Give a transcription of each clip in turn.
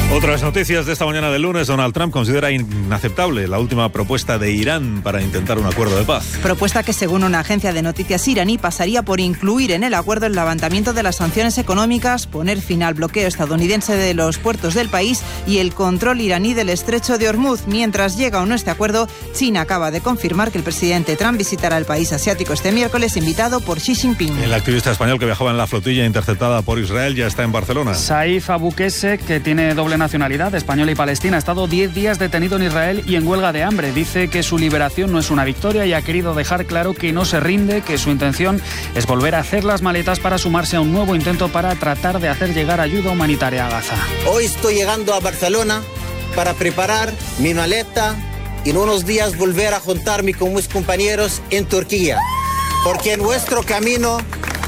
Otras noticias de esta mañana del lunes. Donald Trump considera inaceptable la última propuesta de Irán para intentar un acuerdo de paz. Propuesta que, según una agencia de noticias iraní, pasaría por incluir en el acuerdo el levantamiento de las sanciones económicas, poner fin al bloqueo estadounidense de los puertos del país y el control iraní del estrecho de Hormuz. Mientras llega o no este acuerdo, China acaba de confirmar que el presidente Trump visitará el país asiático este miércoles, invitado por Xi Jinping. El activista español que viajaba en la flotilla interceptada por Israel ya está en Barcelona. Saif Abukesek, que tiene doble nacionalidad, española y palestina, ha estado 10 días detenido en Israel y en huelga de hambre. Dice que su liberación no es una victoria y ha querido dejar claro que no se rinde, que su intención es volver a hacer las maletas para sumarse a un nuevo intento para tratar de hacer llegar ayuda humanitaria a Gaza. Hoy estoy llegando a Barcelona para preparar mi maleta y en unos días volver a juntarme con mis compañeros en Turquía, porque nuestro camino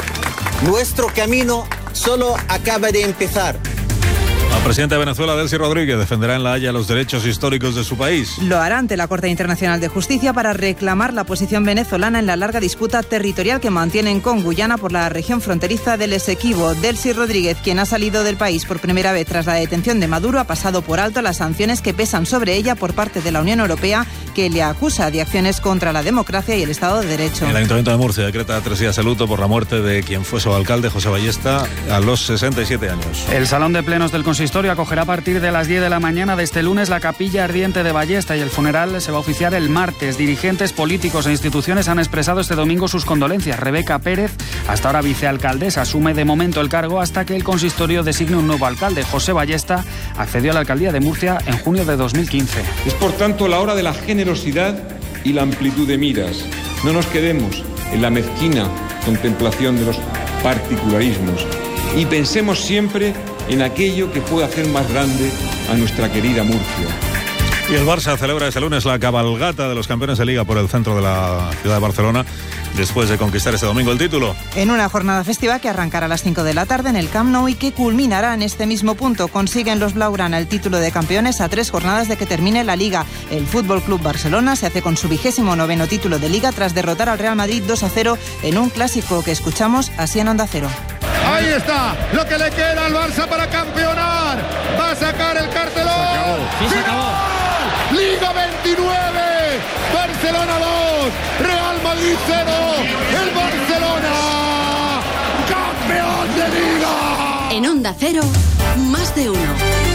solo acaba de empezar. La presidenta de Venezuela, Delcy Rodríguez, defenderá en La Haya los derechos históricos de su país. Lo hará ante la Corte Internacional de Justicia para reclamar la posición venezolana en la larga disputa territorial que mantienen con Guyana por la región fronteriza del Esequibo. Delcy Rodríguez, quien ha salido del país por primera vez tras la detención de Maduro, ha pasado por alto las sanciones que pesan sobre ella por parte de la Unión Europea, que le acusa de acciones contra la democracia y el Estado de Derecho. El Ayuntamiento de Murcia decreta 3 días de luto por la muerte de quien fue su alcalde, José Ballesta, a los 67 años. El Salón de Plenos del Consistorio acogerá a partir de las 10 de la mañana de este lunes la capilla ardiente de Ballesta y el funeral se va a oficiar el martes. Dirigentes políticos e instituciones han expresado este domingo sus condolencias. Rebeca Pérez, hasta ahora vicealcaldesa, asume de momento el cargo hasta que el consistorio designe un nuevo alcalde. José Ballesta accedió a la alcaldía de Murcia en junio de 2015. Es por tanto la hora de la generosidad y la amplitud de miras. No nos quedemos en la mezquina contemplación de los particularismos y pensemos siempre en aquello que puede hacer más grande a nuestra querida Murcia. Y el Barça celebra este lunes la cabalgata de los campeones de Liga por el centro de la ciudad de Barcelona, después de conquistar este domingo el título. En una jornada festiva que arrancará a las 5 de la tarde en el Camp Nou y que culminará en este mismo punto. Consiguen los blaugrana el título de campeones a 3 jornadas de que termine la Liga. El Fútbol Club Barcelona se hace con su 29º título de Liga tras derrotar al Real Madrid 2-0 en un clásico que escuchamos así en Onda Cero. Ahí está, lo que le queda al Barça para campeonar. Va a sacar el cartelón. Se acabó. Liga 29, Barcelona 2, Real Madrid 0, el Barcelona, campeón de Liga. En Onda Cero, más de uno.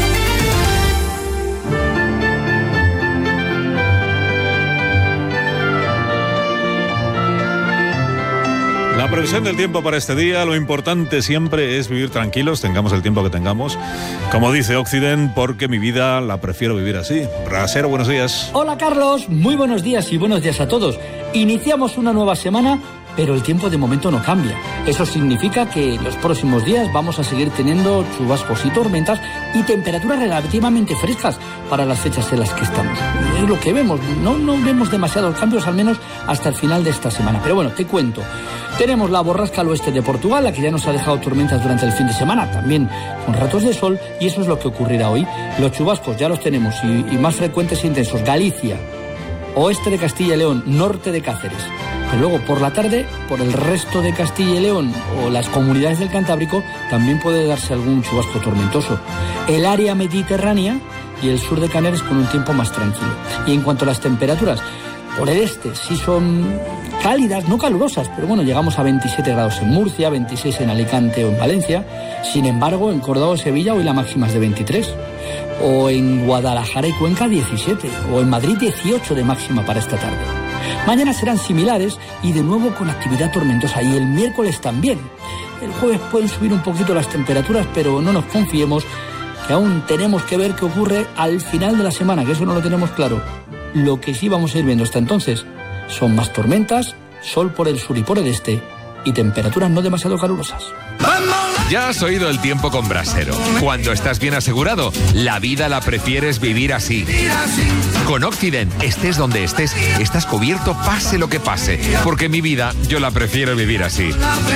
La previsión del tiempo para este día, lo importante siempre es vivir tranquilos, tengamos el tiempo que tengamos. Como dice Occident, porque mi vida la prefiero vivir así. Brasero, buenos días. Hola Carlos, muy buenos días y buenos días a todos. Iniciamos una nueva semana, pero el tiempo de momento no cambia. Eso significa que los próximos días vamos a seguir teniendo chubascos y tormentas y temperaturas relativamente frescas para las fechas en las que estamos. Es lo que vemos, no vemos demasiados cambios, al menos hasta el final de esta semana. Pero bueno, te cuento. Tenemos la borrasca al oeste de Portugal, la que ya nos ha dejado tormentas durante el fin de semana, también con ratos de sol, y eso es lo que ocurrirá hoy. Los chubascos ya los tenemos y más frecuentes e intensos. Galicia, oeste de Castilla y León, norte de Cáceres. Pero luego por la tarde, por el resto de Castilla y León o las comunidades del Cantábrico, también puede darse algún chubasco tormentoso. El área mediterránea y el sur de Canarias con un tiempo más tranquilo. Y en cuanto a las temperaturas, por el este sí son cálidas, no calurosas, pero bueno, llegamos a 27 grados en Murcia, 26 en Alicante o en Valencia. Sin embargo, en Córdoba o Sevilla hoy la máxima es de 23. O en Guadalajara y Cuenca 17. O en Madrid 18 de máxima para esta tarde. Mañana serán similares y de nuevo con actividad tormentosa. Y el miércoles también. El jueves pueden subir un poquito las temperaturas, pero no nos confiemos, que aún tenemos que ver qué ocurre al final de la semana, que eso no lo tenemos claro. Lo que sí vamos a ir viendo hasta entonces son más tormentas, sol por el sur y por el este y temperaturas no demasiado calurosas. Ya has oído el tiempo con Brasero. Cuando estás bien asegurado, la vida la prefieres vivir así. Con Occident, estés donde estés, estás cubierto pase lo que pase. Porque mi vida, yo la prefiero vivir así.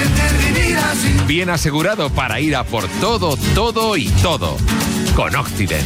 Bien asegurado para ir a por todo, todo y todo. Con Occident.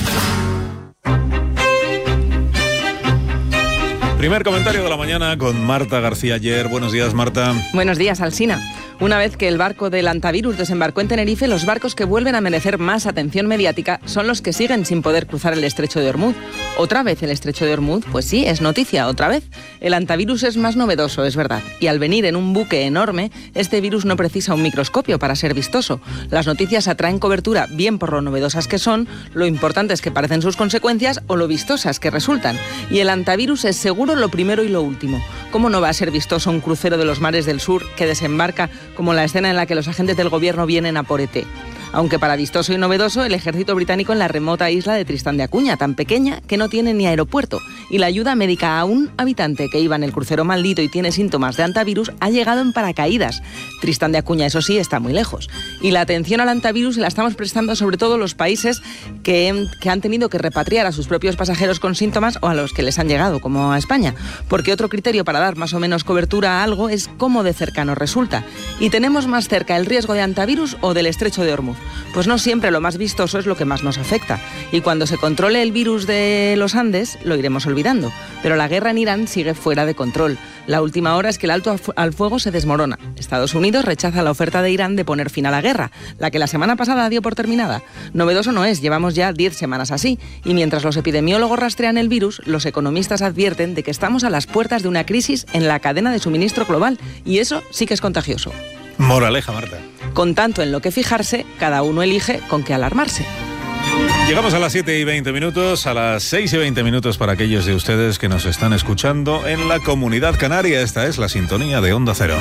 Primer comentario de la mañana con Marta García Ayer. Buenos días, Marta. Buenos días, Alsina. Una vez que el barco del antivirus desembarcó en Tenerife, los barcos que vuelven a merecer más atención mediática son los que siguen sin poder cruzar el estrecho de Ormuz. ¿Otra vez el estrecho de Ormuz? Pues sí, es noticia, otra vez. El antivirus es más novedoso, es verdad. Y al venir en un buque enorme, este virus no precisa un microscopio para ser vistoso. Las noticias atraen cobertura bien por lo novedosas que son, lo importantes que parecen sus consecuencias o lo vistosas que resultan. Y el antivirus es seguro lo primero y lo último. ¿Cómo no va a ser vistoso un crucero de los mares del sur que desembarca como la escena en la que los agentes del gobierno vienen a por ET? Aunque para vistoso y novedoso, el ejército británico en la remota isla de Tristán de Acuña, tan pequeña que no tiene ni aeropuerto, y la ayuda médica a un habitante que iba en el crucero maldito y tiene síntomas de antivirus ha llegado en paracaídas. Tristán de Acuña, eso sí, está muy lejos. Y la atención al antivirus la estamos prestando sobre todo los países que han tenido que repatriar a sus propios pasajeros con síntomas o a los que les han llegado, como a España. Porque otro criterio para dar más o menos cobertura a algo es cómo de cercano resulta. ¿Y tenemos más cerca el riesgo de antivirus o del estrecho de Ormuz? Pues no siempre lo más vistoso es lo que más nos afecta. Y cuando se controle el virus de los Andes, lo iremos olvidando. Pero la guerra en Irán sigue fuera de control. La última hora es que el alto al fuego se desmorona. Estados Unidos rechaza la oferta de Irán de poner fin a la guerra, la que la semana pasada dio por terminada. Novedoso no es, llevamos ya 10 semanas así. Y mientras los epidemiólogos rastrean el virus, los economistas advierten de que estamos a las puertas de una crisis en la cadena de suministro global. Y eso sí que es contagioso. Moraleja, Marta. Con tanto en lo que fijarse, cada uno elige con qué alarmarse. Llegamos a las 7:20, a las 6:20 para aquellos de ustedes que nos están escuchando en la Comunidad Canaria. Esta es la sintonía de Onda Cero.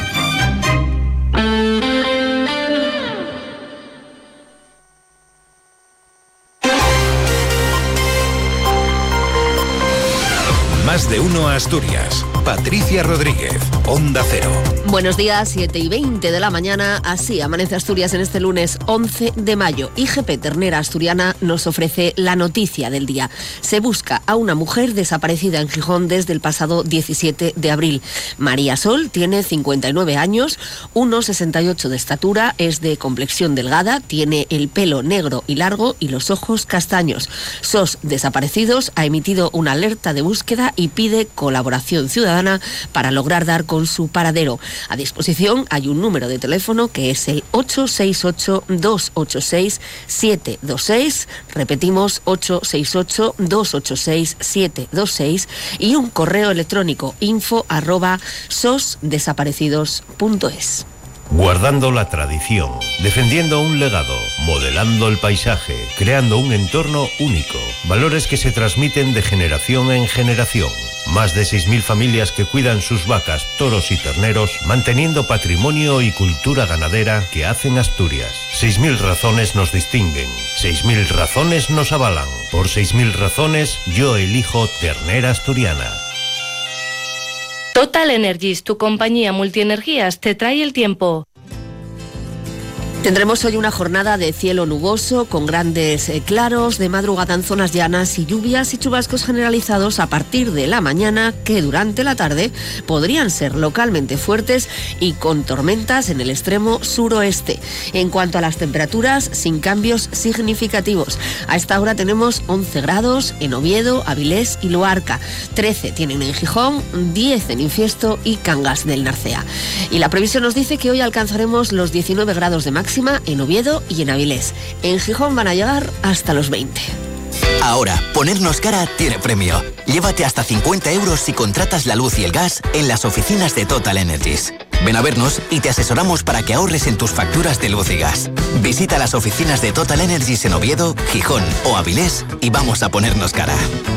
Más de uno Asturias. Patricia Rodríguez, Onda Cero. Buenos días, 7:20 de la mañana. Así amanece Asturias en este lunes 11 de mayo. IGP Ternera Asturiana nos ofrece la noticia del día. Se busca a una mujer desaparecida en Gijón desde el pasado 17 de abril. María Sol tiene 59 años, 1,68 de estatura, es de complexión delgada, tiene el pelo negro y largo y los ojos castaños. SOS Desaparecidos ha emitido una alerta de búsqueda y pide colaboración ciudadana para lograr dar con su paradero. A disposición hay un número de teléfono que es el 868-286-726, repetimos 868-286-726 y un correo electrónico info@sosdesaparecidos.es. Guardando la tradición, defendiendo un legado, modelando el paisaje, creando un entorno único, valores que se transmiten de generación en generación. Más de 6.000 familias que cuidan sus vacas, toros y terneros, manteniendo patrimonio y cultura ganadera que hacen Asturias. 6.000 razones nos distinguen, 6.000 razones nos avalan. Por 6.000 razones, yo elijo Ternera Asturiana. Total Energies, tu compañía multienergías, te trae el tiempo. Tendremos hoy una jornada de cielo nuboso con grandes claros, de madrugada en zonas llanas y lluvias y chubascos generalizados a partir de la mañana que durante la tarde podrían ser localmente fuertes y con tormentas en el extremo suroeste. En cuanto a las temperaturas, sin cambios significativos. A esta hora tenemos 11 grados en Oviedo, Avilés y Luarca. 13 tienen en Gijón, 10 en Infiesto y Cangas del Narcea. Y la previsión nos dice que hoy alcanzaremos los 19 grados de máxima en Oviedo y en Avilés. En Gijón van a llegar hasta los 20. Ahora, ponernos cara tiene premio. Llévate hasta 50 euros si contratas la luz y el gas en las oficinas de Total Energies. Ven a vernos y te asesoramos para que ahorres en tus facturas de luz y gas. Visita las oficinas de Total Energies en Oviedo, Gijón o Avilés y vamos a ponernos cara.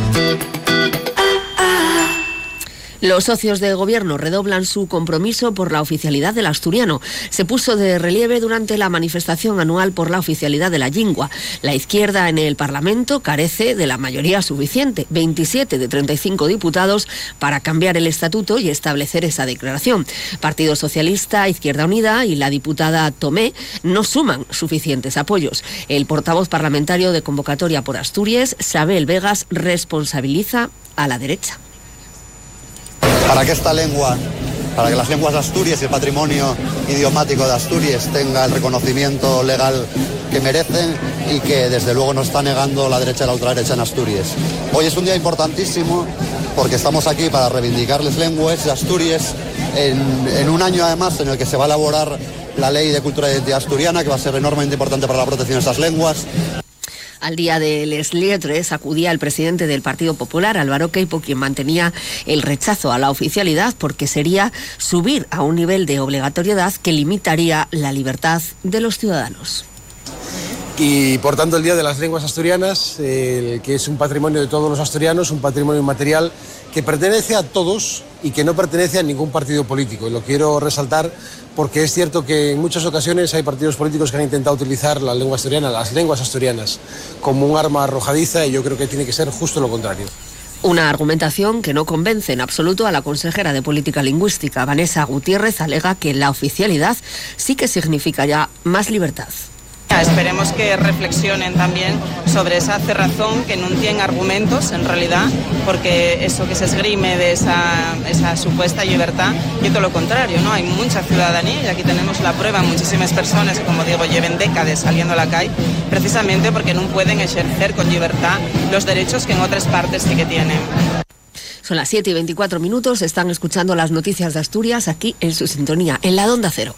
Los socios de gobierno redoblan su compromiso por la oficialidad del asturiano. Se puso de relieve durante la manifestación anual por la oficialidad de la lingua. La izquierda en el Parlamento carece de la mayoría suficiente, 27 de 35 diputados, para cambiar el estatuto y establecer esa declaración. Partido Socialista, Izquierda Unida y la diputada Tomé no suman suficientes apoyos. El portavoz parlamentario de Convocatoria por Asturias, Sabel Vegas, responsabiliza a la derecha. Para que esta lengua, para que las lenguas de Asturias y el patrimonio idiomático de Asturias tenga el reconocimiento legal que merecen y que desde luego nos está negando la derecha y la ultraderecha en Asturias. Hoy es un día importantísimo porque estamos aquí para reivindicar las lenguas de Asturias en un año además en el que se va a elaborar la Ley de Cultura e Identidad Asturiana, que va a ser enormemente importante para la protección de estas lenguas. Al día de Les Lletres acudía el presidente del Partido Popular, Álvaro Queipo, quien mantenía el rechazo a la oficialidad porque sería subir a un nivel de obligatoriedad que limitaría la libertad de los ciudadanos. Y por tanto el Día de las Lenguas Asturianas, que es un patrimonio de todos los asturianos, un patrimonio inmaterial que pertenece a todos y que no pertenece a ningún partido político. Y lo quiero resaltar porque es cierto que en muchas ocasiones hay partidos políticos que han intentado utilizar la lengua asturiana, las lenguas asturianas, como un arma arrojadiza, y yo creo que tiene que ser justo lo contrario. Una argumentación que no convence en absoluto a la consejera de Política Lingüística. Vanessa Gutiérrez alega que la oficialidad sí que significará más libertad. Esperemos que reflexionen también sobre esa cerrazón, que no tienen argumentos en realidad, porque eso que se esgrime de esa supuesta libertad, y todo lo contrario, ¿no? Hay mucha ciudadanía, y aquí tenemos la prueba, muchísimas personas que, como digo, lleven décadas saliendo a la calle, precisamente porque no pueden ejercer con libertad los derechos que en otras partes sí que tienen. Son las 7:24, están escuchando las noticias de Asturias aquí en su sintonía, en la Onda Cero.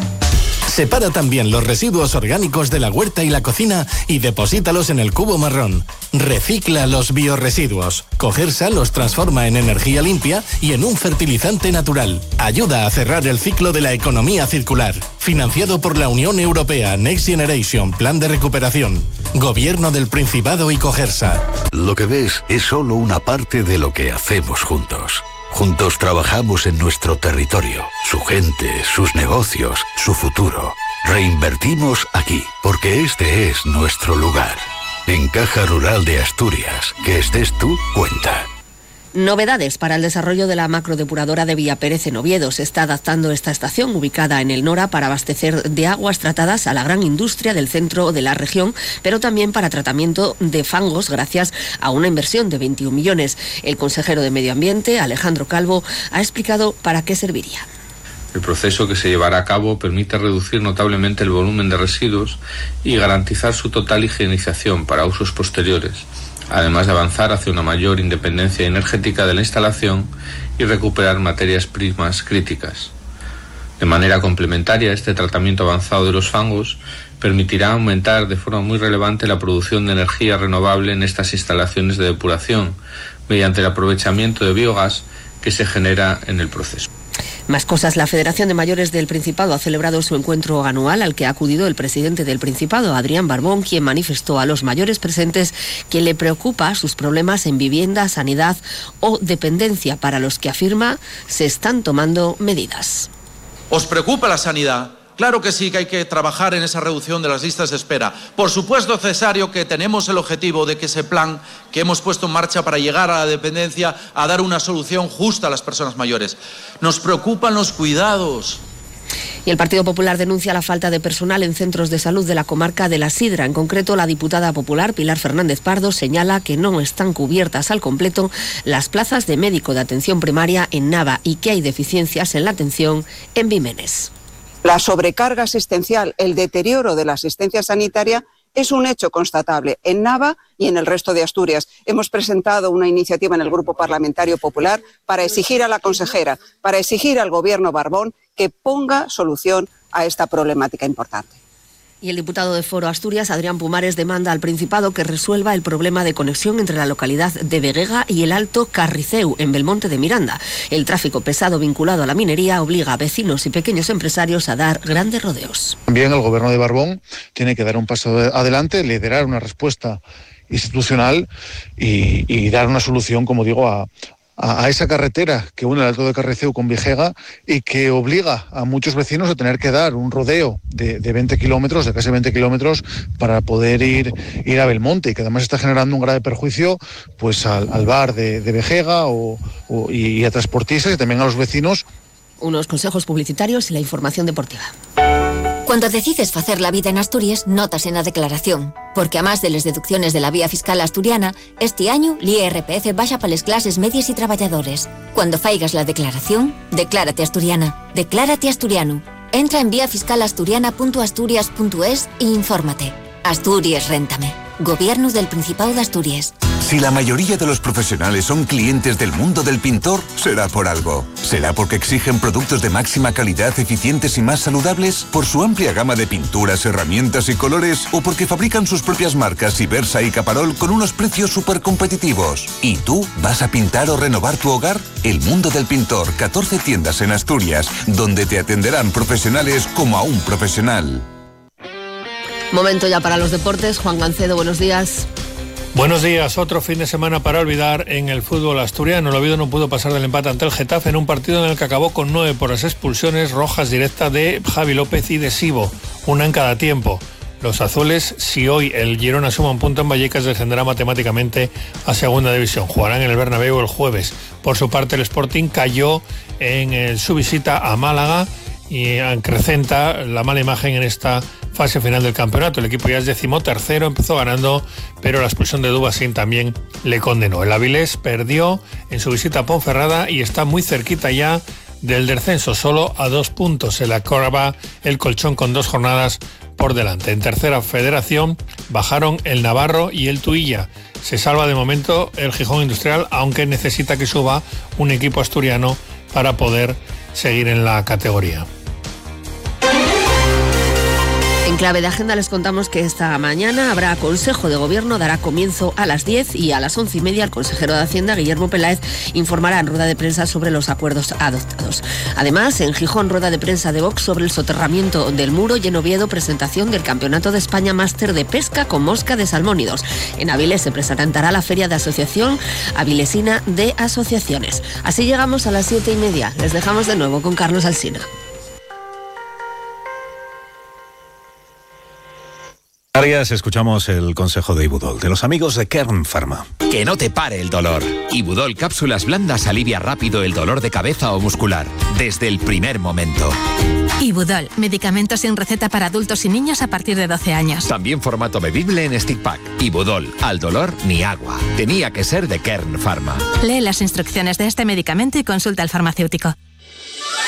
Separa también los residuos orgánicos de la huerta y la cocina y deposítalos en el cubo marrón. Recicla los biorresiduos. Cogersa los transforma en energía limpia y en un fertilizante natural. Ayuda a cerrar el ciclo de la economía circular. Financiado por la Unión Europea Next Generation Plan de Recuperación. Gobierno del Principado y Cogersa. Lo que ves es solo una parte de lo que hacemos juntos. Juntos trabajamos en nuestro territorio, su gente, sus negocios, su futuro. Reinvertimos aquí, porque este es nuestro lugar. En Caja Rural de Asturias, que estés tú, cuenta. Novedades para el desarrollo de la macrodepuradora de Villapérez en Oviedo. Se está adaptando esta estación, ubicada en el Nora, para abastecer de aguas tratadas a la gran industria del centro de la región, pero también para tratamiento de fangos, gracias a una inversión de 21 millones. El consejero de Medio Ambiente, Alejandro Calvo, ha explicado para qué serviría. El proceso que se llevará a cabo permite reducir notablemente el volumen de residuos y garantizar su total higienización para usos posteriores, además de avanzar hacia una mayor independencia energética de la instalación y recuperar materias primas críticas. De manera complementaria, este tratamiento avanzado de los fangos permitirá aumentar de forma muy relevante la producción de energía renovable en estas instalaciones de depuración, mediante el aprovechamiento de biogás que se genera en el proceso. Más cosas. La Federación de Mayores del Principado ha celebrado su encuentro anual, al que ha acudido el presidente del Principado, Adrián Barbón, quien manifestó a los mayores presentes que le preocupa sus problemas en vivienda, sanidad o dependencia, para los que afirma se están tomando medidas. ¿Os preocupa la sanidad? Claro que sí, que hay que trabajar en esa reducción de las listas de espera. Por supuesto, Cesario, que tenemos el objetivo de que ese plan que hemos puesto en marcha para llegar a la dependencia, a dar una solución justa a las personas mayores. Nos preocupan los cuidados. Y el Partido Popular denuncia la falta de personal en centros de salud de la comarca de la Sidra. En concreto, la diputada popular Pilar Fernández Pardo señala que no están cubiertas al completo las plazas de médico de atención primaria en Nava y que hay deficiencias en la atención en Vimenes. La sobrecarga asistencial, el deterioro de la asistencia sanitaria es un hecho constatable en Nava y en el resto de Asturias. Hemos presentado una iniciativa en el Grupo Parlamentario Popular para exigir a la consejera, para exigir al Gobierno Barbón que ponga solución a esta problemática importante. Y el diputado de Foro Asturias, Adrián Pumares, demanda al Principado que resuelva el problema de conexión entre la localidad de Veguega y el Alto Carriceu, en Belmonte de Miranda. El tráfico pesado vinculado a la minería obliga a vecinos y pequeños empresarios a dar grandes rodeos. También el Gobierno de Barbón tiene que dar un paso adelante, liderar una respuesta institucional y dar una solución, como digo, a esa carretera que une el Alto de Carriceu con Vigega y que obliga a muchos vecinos a tener que dar un rodeo de 20 kilómetros, de casi 20 kilómetros, para poder ir a Belmonte, y que además está generando un grave perjuicio pues al bar de Vigega y a transportistas y también a los vecinos. Unos consejos publicitarios y la información deportiva. Cuando decides facer la vida en Asturias, notas en la declaración, porque a más de las deducciones de la vía fiscal asturiana, este año l'IRPF baja para las clases medias y trabajadores. Cuando faigas la declaración, declárate asturiana, declárate asturiano. Entra en viafiscalasturiana.asturias.es e infórmate. Asturias, réntame. Gobierno del Principado de Asturias. Si la mayoría de los profesionales son clientes del mundo del pintor, será por algo. ¿Será porque exigen productos de máxima calidad, eficientes y más saludables? ¿Por su amplia gama de pinturas, herramientas y colores? ¿O porque fabrican sus propias marcas Ibersa y Caparol con unos precios súper competitivos? ¿Y tú vas a pintar o renovar tu hogar? El mundo del pintor, 14 tiendas en Asturias, donde te atenderán profesionales como a un profesional. Momento ya para los deportes. Juan Gancedo, buenos días. Buenos días, otro fin de semana para olvidar en el fútbol asturiano. El Oviedo no pudo pasar del empate ante el Getafe en un partido en el que acabó con 9 por las expulsiones rojas directas de Javi López y de Sibo, una en cada tiempo. Los azules, si hoy el Girona suma un punto en Vallecas, descenderá matemáticamente a segunda división. Jugarán en el Bernabéu el jueves. Por su parte, el Sporting cayó en su visita a Málaga y acrecenta la mala imagen en esta fase final del campeonato. El equipo ya es 13º, empezó ganando, pero la expulsión de Dubasín también le condenó. El Avilés perdió en su visita a Ponferrada y está muy cerquita ya del descenso, solo a 2 puntos. Se le acaba el colchón con 2 jornadas por delante. En tercera federación bajaron el Navarro y el Tuilla. Se salva de momento el Gijón Industrial, aunque necesita que suba un equipo asturiano para poder seguir en la categoría. En clave de agenda les contamos que esta mañana habrá Consejo de Gobierno, dará comienzo a las 10 y a las 11:30 el consejero de Hacienda, Guillermo Peláez, informará en rueda de prensa sobre los acuerdos adoptados. Además, en Gijón, rueda de prensa de Vox sobre el soterramiento del muro y en Oviedo, presentación del Campeonato de España Máster de Pesca con mosca de salmónidos. En Avilés se presentará la Feria de Asociación Avilesina de Asociaciones. Así llegamos a las 7:30. Les dejamos de nuevo con Carlos Alsina. Escuchamos el consejo de Ibudol, de los amigos de Kern Pharma. Que no te pare el dolor. Ibudol Cápsulas Blandas alivia rápido el dolor de cabeza o muscular, desde el primer momento. Ibudol, medicamentos sin receta para adultos y niños a partir de 12 años. También formato bebible en stick pack. Ibudol, al dolor ni agua. Tenía que ser de Kern Pharma. Lee las instrucciones de este medicamento y consulta al farmacéutico.